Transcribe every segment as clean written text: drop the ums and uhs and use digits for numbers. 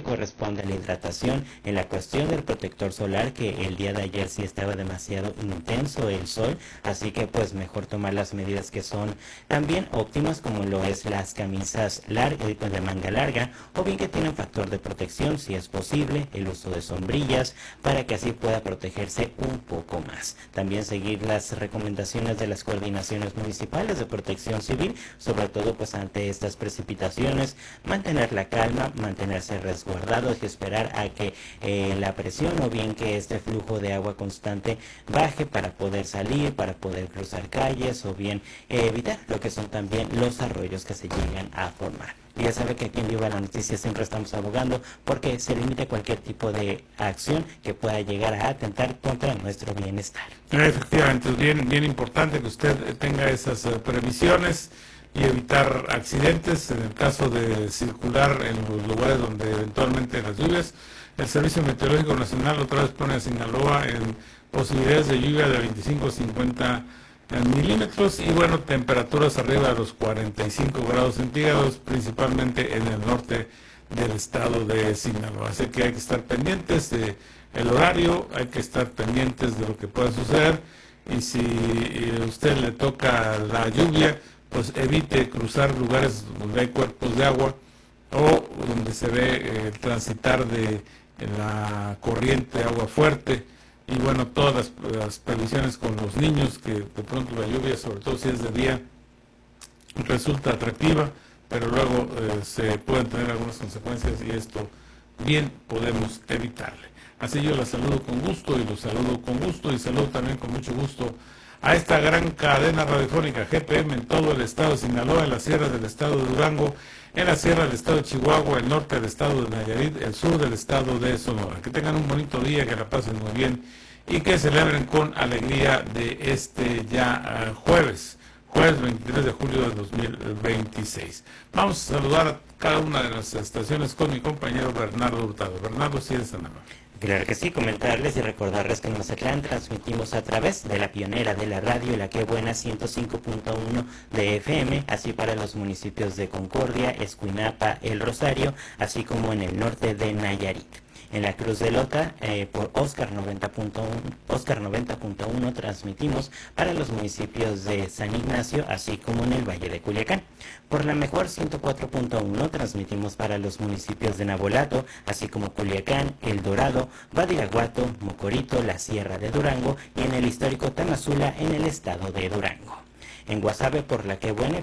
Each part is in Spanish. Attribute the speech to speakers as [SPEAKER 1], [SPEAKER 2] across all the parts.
[SPEAKER 1] corresponde a la hidratación, en la cuestión del protector solar, que el día de ayer sí estaba demasiado intenso el sol, así que pues mejor tomar las medidas que son también óptimas, como lo es las camisas de manga larga, o bien que tienen factor de protección si es posible, el uso de sombrillas para que así pueda protegerse un poco más. También seguir las recomendaciones de las coordinaciones municipales de protección civil, sobre todo pues ante estas precipitaciones, mantener la calma, mantenerse resguardados y esperar a que la presión o bien que este flujo de agua constante baje para poder salir, para poder cruzar calles o bien evitar lo que son también los arroyos que se llegan a formar. Y ya sabe que aquí en Viva la Noticia siempre estamos abogando porque se limite cualquier tipo de acción que pueda llegar a atentar contra nuestro bienestar.
[SPEAKER 2] Efectivamente, es bien importante que usted tenga esas previsiones y evitar accidentes en el caso de circular en los lugares donde eventualmente las lluvias. El Servicio Meteorológico Nacional otra vez pone a Sinaloa en posibilidades de lluvia de 25 a 50 milímetros y bueno, temperaturas arriba de los 45 grados centígrados, principalmente en el norte del estado de Sinaloa. Así que hay que estar pendientes del horario, hay que estar pendientes de lo que pueda suceder y si a usted le toca la lluvia, pues evite cruzar lugares donde hay cuerpos de agua o donde se ve el transitar de la corriente de agua fuerte. Y bueno, todas las previsiones con los niños, que de pronto la lluvia, sobre todo si es de día, resulta atractiva, pero luego se pueden tener algunas consecuencias y esto bien podemos evitarle. Así yo la saludo con gusto y los saludo con gusto y saludo también con mucho gusto a esta gran cadena radiofónica GPM en todo el estado de Sinaloa, en la sierra del estado de Durango, en la sierra del estado de Chihuahua, el norte del estado de Nayarit, el sur del estado de Sonora. Que tengan un bonito día, que la pasen muy bien y que celebren con alegría de este ya jueves 23 de julio de 2026. Vamos a saludar a cada una de las estaciones con mi compañero Bernardo Hurtado. Bernardo, sí, es tan amable.
[SPEAKER 1] Claro que sí, comentarles y recordarles que en Mazatlán transmitimos a través de la pionera de la radio, la que buena 105.1 de FM, así para los municipios de Concordia, Escuinapa, El Rosario, así como en el norte de Nayarit. En la Cruz de Lota, por Oscar 90.1 transmitimos para los municipios de San Ignacio, así como en el Valle de Culiacán. Por la Mejor 104.1 transmitimos para los municipios de Navolato, así como Culiacán, El Dorado, Badiraguato, Mocorito, la Sierra de Durango y en el histórico Tamazula en el estado de Durango. En Guasave, por la que buena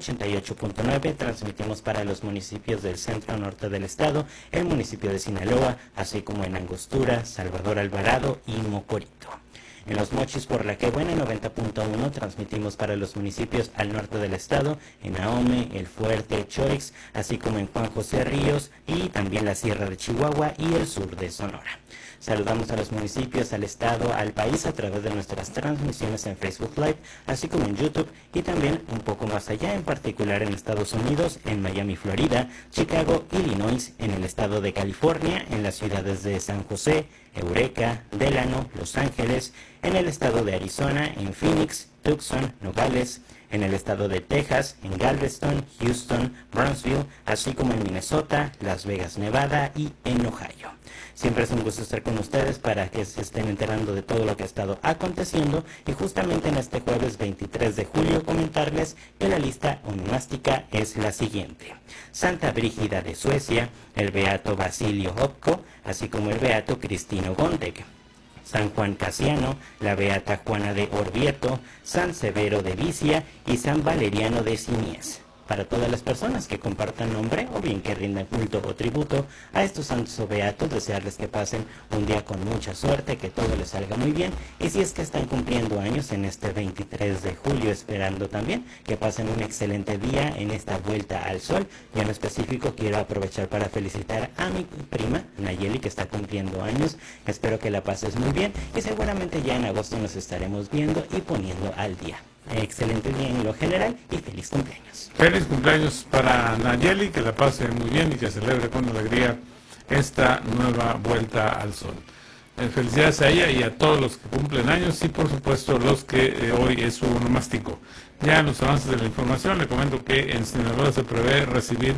[SPEAKER 1] 88.9, transmitimos para los municipios del centro norte del estado, el municipio de Sinaloa, así como en Angostura, Salvador Alvarado y Mocorito. En Los Mochis, por la que buena 90.1, transmitimos para los municipios al norte del estado, en Ahome, El Fuerte, Choix, así como en Juan José Ríos y también la Sierra de Chihuahua y el sur de Sonora. Saludamos a los municipios, al estado, al país a través de nuestras transmisiones en Facebook Live, así como en YouTube y también un poco más allá, en particular en Estados Unidos, en Miami, Florida, Chicago, Illinois, en el estado de California, en las ciudades de San José, Eureka, Delano, Los Ángeles, en el estado de Arizona, en Phoenix, Tucson, Nogales, en el estado de Texas, en Galveston, Houston, Brownsville, así como en Minnesota, Las Vegas, Nevada y en Ohio. Siempre es un gusto estar con ustedes para que se estén enterando de todo lo que ha estado aconteciendo y justamente en este jueves 23 de julio comentarles que la lista onomástica es la siguiente: Santa Brígida de Suecia, el beato Basilio Hopko, así como el beato Cristino Gondek. San Juan Casiano, la beata Juana de Orvieto, San Severo de Vicia y San Valeriano de Sinies. Para todas las personas que compartan nombre o bien que rindan culto o tributo a estos santos o beatos, desearles que pasen un día con mucha suerte, que todo les salga muy bien, y si es que están cumpliendo años en este 23 de julio, esperando también que pasen un excelente día en esta vuelta al sol. Y en específico quiero aprovechar para felicitar a mi prima Nayeli, que está cumpliendo años. Espero que la pases muy bien y seguramente ya en agosto nos estaremos viendo y poniendo al día. Excelente día en lo general y feliz cumpleaños.
[SPEAKER 2] Feliz cumpleaños para Nayeli, que la pase muy bien y que celebre con alegría esta nueva vuelta al sol. Felicidades a ella y a todos los que cumplen años y por supuesto los que hoy es su onomástico. Ya en los avances de la información le comento que en Sinaloa se prevé recibir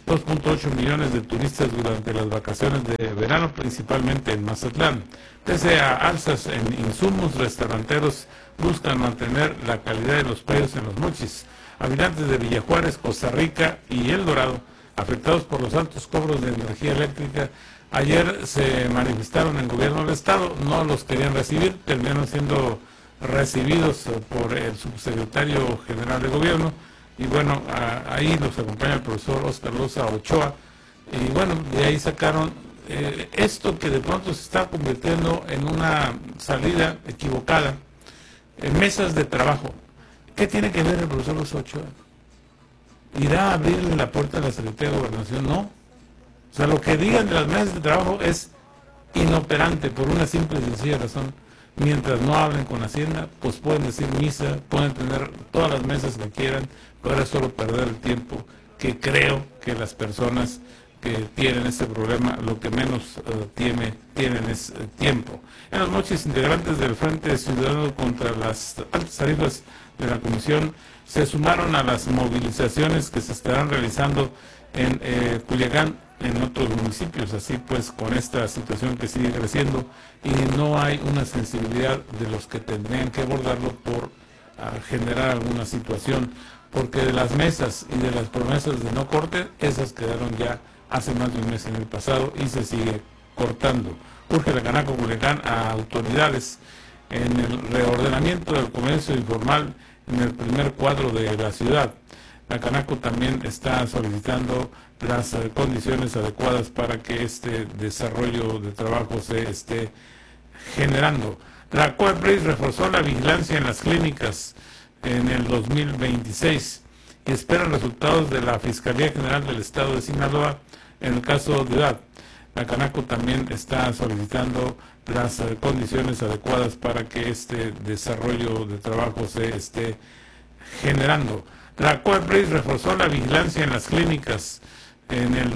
[SPEAKER 2] 2.8 millones de turistas durante las vacaciones de verano, principalmente en Mazatlán. Pese a alzas en insumos, restauranteros buscan mantener la calidad de los precios en los mochis. Habitantes de Villajuárez, Costa Rica y El Dorado, afectados por los altos cobros de energía eléctrica, ayer se manifestaron en el gobierno del estado, no los querían recibir, terminaron siendo recibidos por el subsecretario general de gobierno, y bueno, ahí los acompaña el profesor Oscar Loza Ochoa, y bueno, de ahí sacaron esto que de pronto se está convirtiendo en una salida equivocada, en mesas de trabajo. ¿Qué tiene que ver el profesor Loza Ochoa? ¿Irá a abrirle la puerta a la Secretaría de Gobernación? No. O sea, lo que digan de las mesas de trabajo es inoperante por una simple y sencilla razón. Mientras no hablen con Hacienda, pues pueden decir misa, pueden tener todas las mesas que quieran, pero es solo perder el tiempo, que creo que las personas que tienen este problema lo que menos tienen es tiempo. En los mochis, integrantes del Frente Ciudadano contra las altas tarifas de la Comisión se sumaron a las movilizaciones que se estarán realizando en Culiacán, en otros municipios. Así pues, con esta situación que sigue creciendo y no hay una sensibilidad de los que tendrían que abordarlo por generar alguna situación, porque de las mesas y de las promesas de no corte, esas quedaron ya hace más de un mes en el pasado y se sigue cortando. Urge la Canaco Culiacán a autoridades en el reordenamiento del comercio informal en el primer cuadro de la ciudad. La Canaco también está solicitando las condiciones adecuadas para que este desarrollo de trabajo se esté generando. La COEPRIS reforzó la vigilancia en las clínicas en el 2026 y esperan resultados de la Fiscalía General del Estado de Sinaloa en el caso de UDAD. La Canaco también está solicitando las condiciones adecuadas para que este desarrollo de trabajo se esté generando. La COEPRIS reforzó la vigilancia en las clínicas en el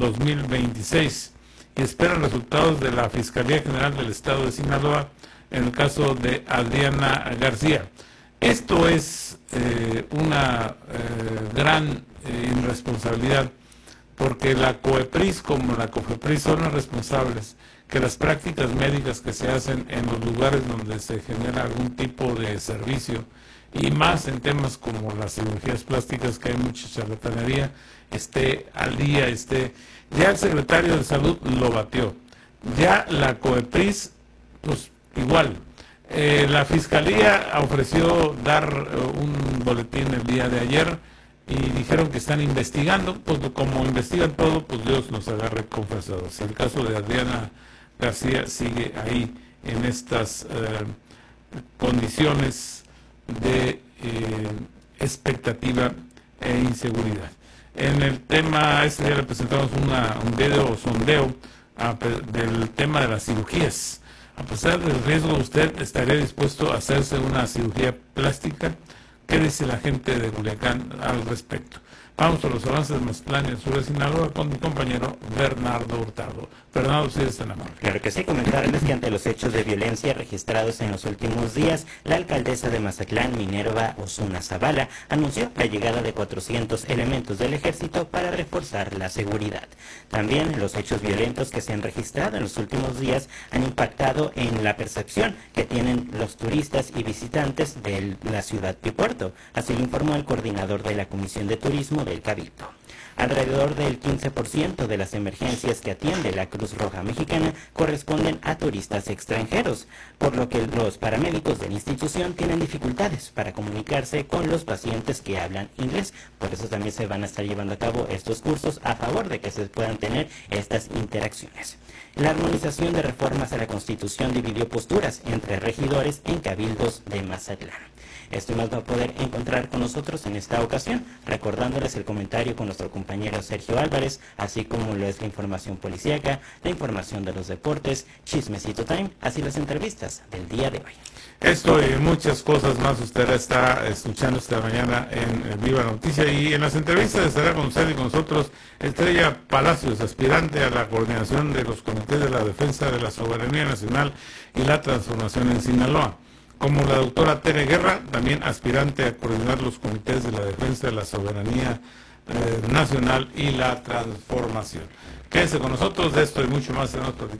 [SPEAKER 2] 2026 y esperan resultados de la Fiscalía General del Estado de Sinaloa en el caso de Adriana García. Esto es una gran irresponsabilidad, porque la COEPRIS como la COFEPRIS son las responsables que las prácticas médicas que se hacen en los lugares donde se genera algún tipo de servicio, y más en temas como las cirugías plásticas, que hay mucha charlatanería, esté al día, ya el secretario de Salud lo batió, ya la COEPRIS, pues igual. La Fiscalía ofreció dar un boletín el día de ayer y dijeron que están investigando, pues como investigan todo, pues Dios nos agarre confesados. El caso de Adriana García sigue ahí en estas condiciones de expectativa e inseguridad. En el tema, este día le presentamos un video sondeo del tema de las cirugías. A pesar del riesgo, ¿usted estaría dispuesto a hacerse una cirugía plástica? ¿Qué dice la gente de Culiacán al respecto? Vamos a los avances de Mazatlán y el sur de Sinaloa con mi compañero Bernardo Hurtado. Bernardo, sí es tan amable.
[SPEAKER 1] Claro que sí, comentarles que ante los hechos de violencia registrados en los últimos días, la alcaldesa de Mazatlán, Minerva Osuna Zavala, anunció la llegada de 400 elementos del ejército para reforzar la seguridad. También los hechos violentos que se han registrado en los últimos días han impactado en la percepción que tienen los turistas y visitantes de la ciudad de Puerto. Así lo informó el coordinador de la Comisión de Turismo del Cabildo. Alrededor del 15% de las emergencias que atiende la Cruz Roja Mexicana corresponden a turistas extranjeros, por lo que los paramédicos de la institución tienen dificultades para comunicarse con los pacientes que hablan inglés. Por eso también se van a estar llevando a cabo estos cursos a favor de que se puedan tener estas interacciones. La armonización de reformas a la Constitución dividió posturas entre regidores en cabildos de Mazatlán. Esto más va a poder encontrar con nosotros en esta ocasión, recordándoles el comentario con nuestro compañero Sergio Álvarez, así como lo es la información policíaca, la información de los deportes, Chismecito Time, así las entrevistas del día de hoy.
[SPEAKER 2] Esto y muchas cosas más usted está escuchando esta mañana en Viva Noticia, y en las entrevistas estará con usted y con nosotros Estrella Palacios, aspirante a la coordinación de los comités de la defensa de la soberanía nacional y la transformación en Sinaloa, como la doctora Tere Guerra, también aspirante a coordinar los comités de la defensa de la soberanía nacional y la transformación. Quédense con nosotros, de esto y mucho más tenemos